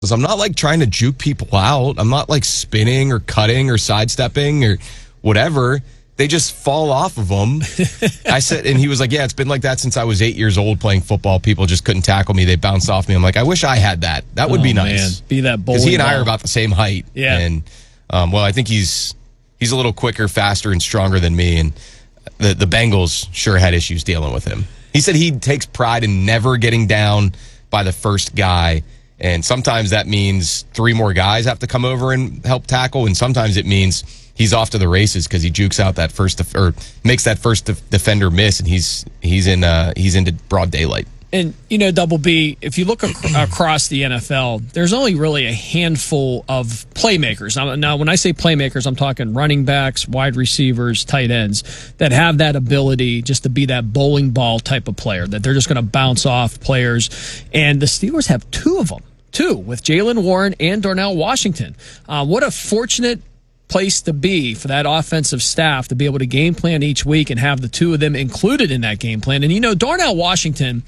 I'm not like trying to juke people out. I'm not like spinning or cutting or sidestepping or whatever. They just fall off of them. I said, and he was like, yeah, it's been like that since I was 8 years old playing football. People just couldn't tackle me. They bounced off me. I'm like, I wish I had that. That would be nice. Man. Be that bowling because he and ball. I are about the same height. Yeah. And well, I think he's a little quicker, faster, and stronger than me. And the Bengals sure had issues dealing with him. He said he takes pride in never getting down by the first guy. And sometimes that means 3 more guys have to come over and help tackle. And sometimes it means he's off to the races because he jukes out that or makes that first defender miss. And he's into broad daylight. And, Double B, if you look across the NFL, there's only really a handful of playmakers. Now, when I say playmakers, I'm talking running backs, wide receivers, tight ends that have that ability just to be that bowling ball type of player, that they're just going to bounce off players. And the Steelers have 2 of them, with Jaylen Warren and Darnell Washington. What a fortunate place to be for that offensive staff to be able to game plan each week and have the 2 of them included in that game plan. And, Darnell Washington,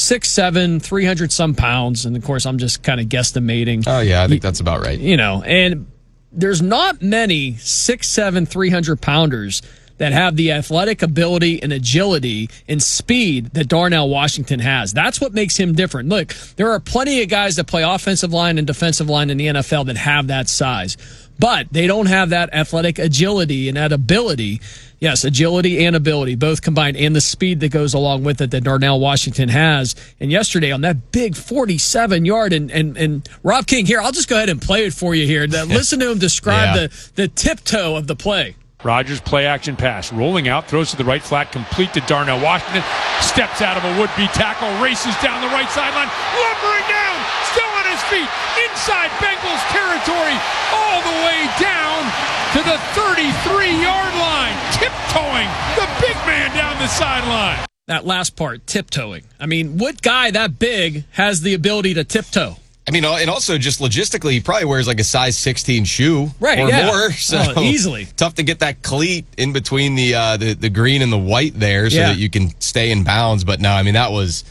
6'7", 300-some pounds, and, of course, I'm just kind of guesstimating. Oh, yeah, I think that's about right. And there's not many 6'7", 300-pounders that have the athletic ability and agility and speed that Darnell Washington has. That's what makes him different. Look, there are plenty of guys that play offensive line and defensive line in the NFL that have that size, but they don't have that athletic agility and that ability. Yes, agility and ability, both combined, and the speed that goes along with it that Darnell Washington has. And yesterday on that big 47-yard, and Rob King, here, I'll just go ahead and play it for you here. Listen to him describe the tiptoe of the play. Rodgers play-action pass, rolling out, throws to the right flat, complete to Darnell Washington, steps out of a would-be tackle, races down the right sideline, lumbering down, still on his feet, inside Bengals territory, all the way down to the 33-yard line, tiptoeing the big man down the sideline. That last part, tiptoeing. I mean, what guy that big has the ability to tiptoe? I mean, and also just logistically, he probably wears like a size 16 shoe or more. So easily. Tough to get that cleat in between the green and the white there so that you can stay in bounds. But no, I mean, that was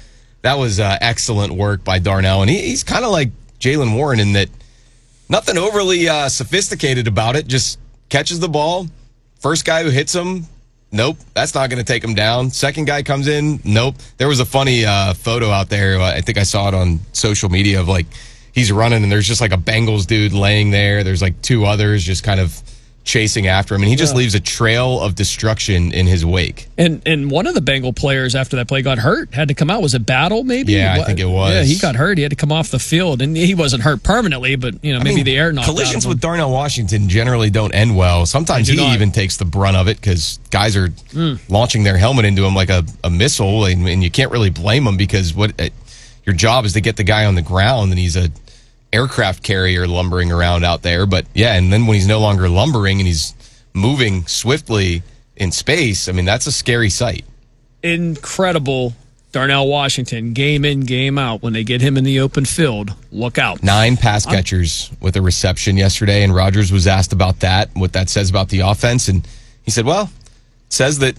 excellent work by Darnell. And he's kind of like Jaylen Warren in that nothing overly sophisticated about it. Just catches the ball. First guy who hits him, nope, that's not going to take him down. Second guy comes in, nope. There was a funny photo out there. I think I saw it on social media of like he's running and there's just like a Bengals dude laying there. There's like 2 others just kind of chasing after him, and he just leaves a trail of destruction in his wake. And one of the Bengal players after that play got hurt, had to come out. Was it Battle, maybe? Yeah, I think it was. Yeah, he got hurt. He had to come off the field, and he wasn't hurt permanently, but maybe the air knocked out of him. Collisions with Darnell Washington generally don't end well. Sometimes he even takes the brunt of it because guys are launching their helmet into him like a missile, and you can't really blame him because your job is to get the guy on the ground, and he's a aircraft carrier lumbering around out there. But yeah, and then when he's no longer lumbering and he's moving swiftly in space, I mean, that's a scary sight. Incredible. Darnell Washington, game in, game out. When they get him in the open field, look out. 9 pass catchers with a reception yesterday, and Rodgers was asked about that, what that says about the offense, and he said, well, it says that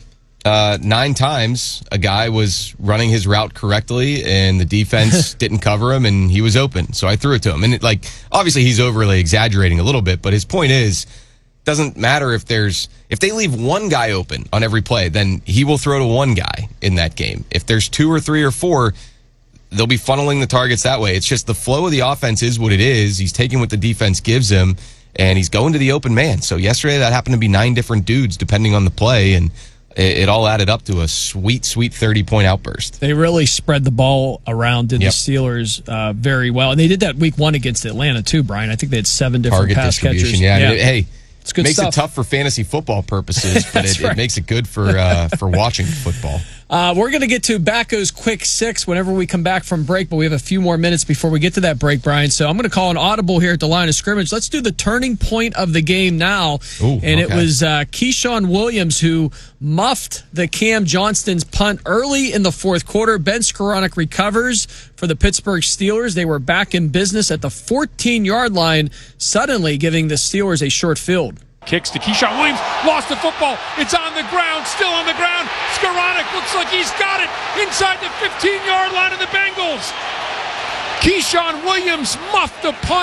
9 times a guy was running his route correctly and the defense didn't cover him and he was open. So I threw it to him. And obviously he's overly exaggerating a little bit, but his point is, doesn't matter if they leave one guy open on every play, then he will throw to one guy in that game. If there's 2 or 3 or 4, they'll be funneling the targets that way. It's just the flow of the offense is what it is. He's taking what the defense gives him and he's going to the open man. So yesterday that happened to be 9 different dudes depending on the play, and it all added up to a sweet 30-point outburst. They really spread the ball around, did the Steelers very well. And they did that week 1 against Atlanta, too, Brian. I think they had 7 different target pass catchers. Yeah. I mean, hey, it's good makes stuff. It tough for fantasy football purposes, but it makes it good for watching football. We're going to get to Backo's Quick Six whenever we come back from break, but we have a few more minutes before we get to that break, Brian. So I'm going to call an audible here at the line of scrimmage. Let's do the turning point of the game now. It was Keyshawn Williams who muffed the Cam Johnston's punt early in the fourth quarter. Ben Skoranek recovers for the Pittsburgh Steelers. They were back in business at the 14-yard line, suddenly giving the Steelers a short field. Kicks to Keyshawn Williams, lost the football. It's on the ground, still on the ground. Skoranek looks like he's got it inside the 15-yard line of the Bengals. Keyshawn Williams muffed the punt.